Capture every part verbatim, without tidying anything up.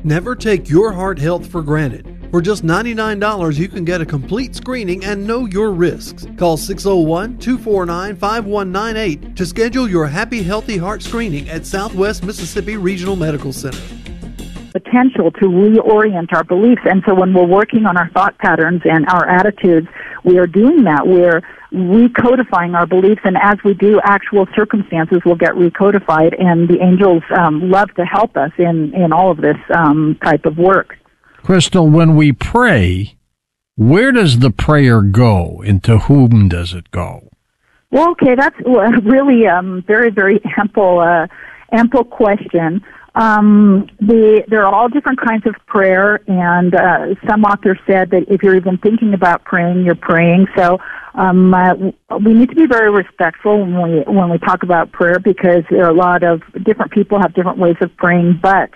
Never take your heart health for granted. For just ninety-nine dollars, you can get a complete screening and know your risks. Call six oh one, two four nine, five one nine eight to schedule your Happy Healthy Heart screening at Southwest Mississippi Regional Medical Center. Potential to reorient our beliefs. And so when we're working on our thought patterns and our attitudes, we are doing that. We're recodifying our beliefs, and as we do, actual circumstances will get recodified, and the angels um, love to help us in, in all of this um, type of work. Crystal, when we pray, where does the prayer go? Into whom does it go? Well, okay, that's a really um, very, very ample, uh, ample question. Um, the, there are all different kinds of prayer, and uh, some authors said that if you're even thinking about praying, you're praying. So um, uh, we need to be very respectful when we when we talk about prayer, because there are a lot of different people have different ways of praying. But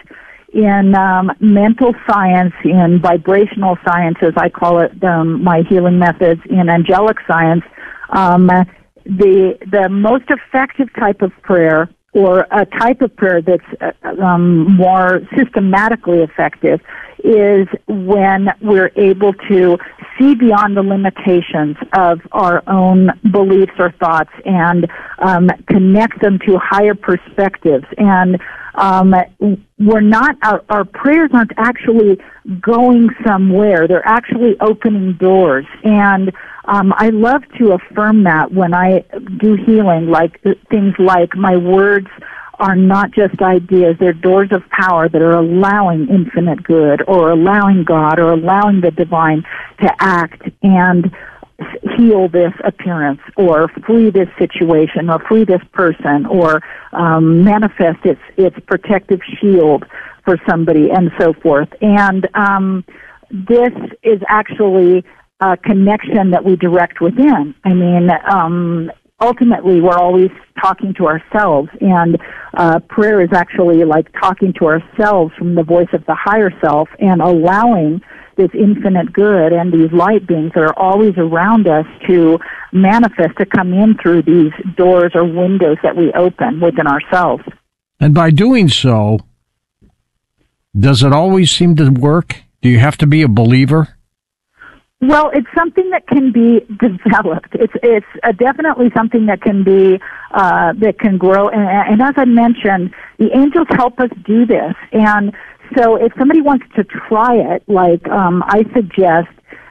in um, mental science, in vibrational sciences, I call it um, my healing methods. In angelic science, um, the the most effective type of prayer, or a type of prayer that's uh, um, more systematically effective, is when we're able to see beyond the limitations of our own beliefs or thoughts and um, connect them to higher perspectives. And um, we're not, our, our prayers aren't actually going somewhere. They're actually opening doors. And Um, I love to affirm that when I do healing, like things like my words are not just ideas, they're doors of power that are allowing infinite good, or allowing God, or allowing the divine to act and heal this appearance, or free this situation, or free this person, or um, manifest its its protective shield for somebody, and so forth. And um, this is actually a connection that we direct within. I mean, um, ultimately, we're always talking to ourselves, and uh, prayer is actually like talking to ourselves from the voice of the higher self, and allowing this infinite good and these light beings that are always around us to manifest, to come in through these doors or windows that we open within ourselves. And by doing so, does it always seem to work? Do you have to be a believer? Well, it's something that can be developed. It's it's uh, definitely something that can be uh, that can grow. And, and as I mentioned, the angels help us do this. And so, if somebody wants to try it, like um, I suggest,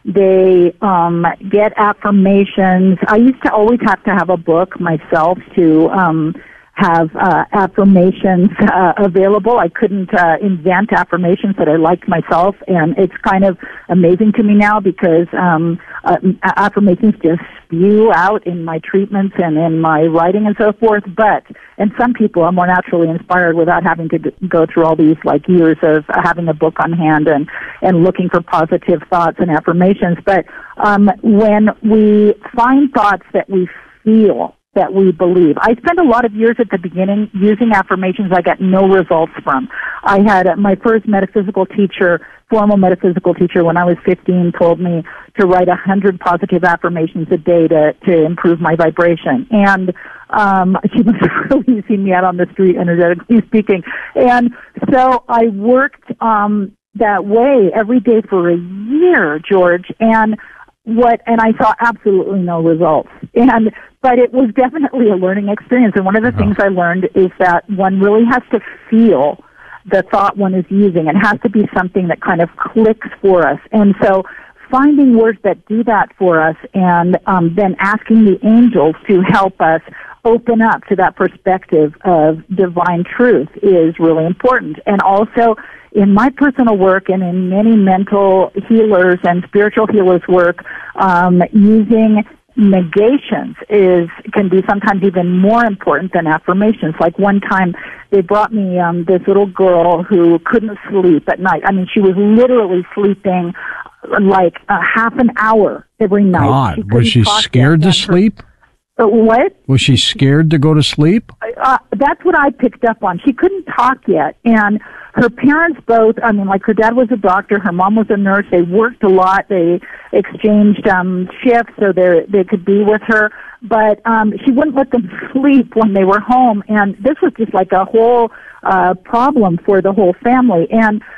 they um, get affirmations. I used to always have to have a book myself to um, have uh, affirmations uh, available. I couldn't uh, invent affirmations that I liked myself, and it's kind of amazing to me now because um, uh, affirmations just spew out in my treatments and in my writing and so forth. But, and some people are more naturally inspired without having to go through all these like years of having a book on hand and, and looking for positive thoughts and affirmations. But um, when we find thoughts that we feel, that we believe. I spent a lot of years at the beginning using affirmations I got no results from. I had uh, my first metaphysical teacher, formal metaphysical teacher, when I was fifteen, told me to write a hundred positive affirmations a day to, to improve my vibration. And um, she must have really seen me out on the street, energetically speaking. And so I worked um, that way every day for a year, George, and what, and I saw absolutely no results. And, but it was definitely a learning experience. And one of the things I learned is that one really has to feel the thought one is using. It has to be something that kind of clicks for us. And so finding words that do that for us, and um, then asking the angels to help us open up to that perspective of divine truth is really important. And also, in my personal work and in many mental healers and spiritual healers' work, um, using negations is can be sometimes even more important than affirmations. Like one time, they brought me um, this little girl who couldn't sleep at night. I mean, she was literally sleeping like a half an hour every night. God, she was she scared to sleep? Uh, what? Was she scared to go to sleep? Uh, that's what I picked up on. She couldn't talk yet, and her parents both, I mean, like her dad was a doctor, her mom was a nurse, they worked a lot, they exchanged um, shifts so they they could be with her, but um, she wouldn't let them sleep when they were home, and this was just like a whole uh, problem for the whole family. And